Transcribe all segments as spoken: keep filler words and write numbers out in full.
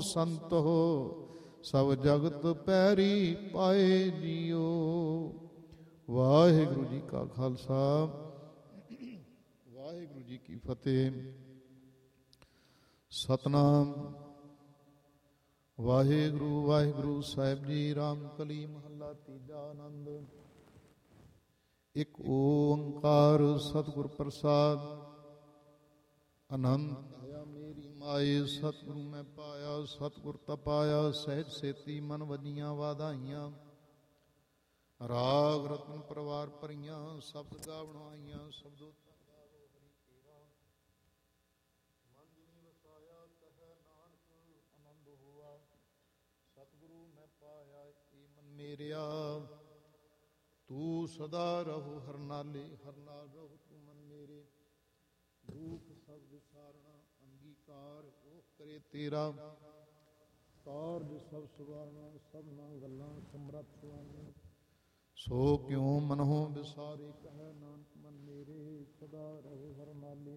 ਸੰਤ ਹੋ, ਸਭ ਜਗਤ ਪੈਰੀ ਪਾਏ ਜੀਓ। ਵਾਹਿਗੁਰੂ ਜੀ ਕਾ ਖਾਲਸਾ, ਵਾਹਿਗੁਰੂ ਜੀ ਕੀ ਫਤਿਹ। ਸਤਨਾਮ। ਵਾਹਿਗੁਰੂ ਵਾਹਿਗੁਰੂ ਸਾਹਿਬ ਜੀ। ਰਾਮ ਕਲੀ ਮਹੱਲਾ ਤੀਜਾ। ਆਨੰਦ। ਇੱਕ ਓੰਕਾਰ ਸਤਿਗੁਰ ਪ੍ਰਸਾਦ। ਆਨੰਦ ਆਇਆ ਮੇਰੀ ਮਾਏ, ਸਤਿਗੁਰੂ ਮੈਂ ਪਾਇਆ, ਸਤਿਗੁਰ ਤਪਾਇਆ, ਸਹਿਜ ਸੇਤੀ ਮਨ ਵਜੀਆਂ ਵਾਧਾਈਆਂ। ਰਾਗ ਰਤਨ ਪਰਵਾਰ ਭਰੀਆਂ, ਸ਼ਬਦ ਗਾਵਣ ਆਈਆਂ, ਸ਼ਬਦੋ ਸਤਿਗੁਰੂ ਮੈਂ ਪਾਇਆ ਏ ਮਨ ਮੇਰਿਆ। ਤੂੰ ਸਦਾ ਰਹੋ ਹਰ ਨਾਲੇ, ਹਰ ਨਾਲ ਰਹੋ ਤੂੰ ਮਨ ਮੇਰੇ। ਦੁਖ ਸਭ ਵਿਸਾਰਣਾ ਅੰਗੀਕਾਰ, ਉਹ ਕਰੇ ਤੇਰਾ। ਕਾਰਜ ਸਭ ਸੁਵਾਰਨਾ, ਸਭਨਾ ਗੱਲਾਂ ਸਮਰੱਥ ਸੁਆਮੀ। ਸੋ ਕਿਉ ਮਨਹੁ ਵਿਸਾਰੇ, ਕਹੈ ਨਾਨਕ ਮਨ ਮੇਰੇ। ਸਦਾ ਰਹੋ ਹਰ ਨਾਲੇ।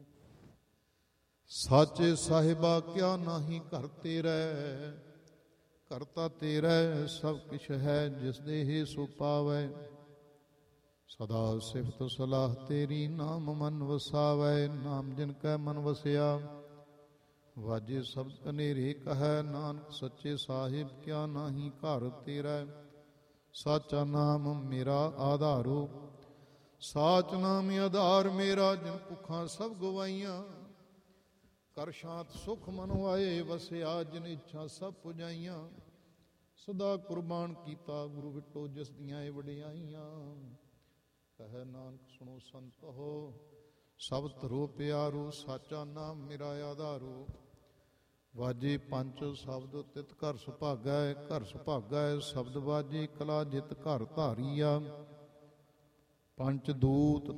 ਸਾਚੇ ਸਾਹਿਬਾ ਕਿਆ ਨਾਹੀ ਘਰ ਤੇਰਾ, ਕਰਤਾ ਤੇਰਾ ਸਭ ਕਿਛ ਹੈ, ਜਿਸ ਦੇਹ ਸੋ ਪਾਵੈ। ਸਦਾ ਸਿਫਤ ਸਲਾਹ ਤੇਰੀ, ਨਾਮ ਮਨ ਵਸਾਵੈ। ਨਾਮ ਜਿਨ ਕੈ ਮਨ ਵਸਿਆ, ਵਾਜੇ ਸ਼ਬਦ ਕਨੇਰੇ। ਕਹੈ ਨਾਨਕ ਸੱਚੇ ਸਾਹਿਬ ਕਿਆ ਨਾਹੀ ਘਰ ਤੇਰਾ। ਸਾਚਾ ਨਾਮ ਮੇਰਾ ਆਧਾਰੋ, ਸਾਚ ਨਾਮ ਆਧਾਰ ਮੇਰਾ। ਜਿਨ ਭੁੱਖਾਂ ਸਭ ਗਵਾਈਆਂ, ਕਰ ਸ਼ਾਂਤ ਸੁਖ ਮਨ ਆਏ ਵਸਿਆ। ਜਿਨ ਇੱਛਾ ਸਭ ਪੁਜਾਈਆਂ, ਸਦਾ ਕੁਰਬਾਨ ਕੀਤਾ ਗੁਰੂ ਵਿਟੋ, ਜਿਸ ਦੀਆਂ ਇਹ ਵਡਿਆਈਆਂ। ਕਹੈ ਨਾਨਕ ਸੁਣੋ ਸੰਤ ਹੋ, ਸਭ ਧਰੋ ਪਿਆਰੋ। ਸਾਚਾ ਨਾਮ ਮੇਰਾ ਆਧਾਰੋ। ਵਾਜੇ ਪੰਜ ਸ਼ਬਦ ਤਿਤ ਘਰ ਸੁਭਾਗੈ, ਘਰ ਸੁਭਾਗੈ ਸ਼ਬਦ ਵਾਜੇ। ਕਲਾ ਜਿਤ ਘਰ ਧਾਰੀਆ, ਪੰਚ ਦੂਤ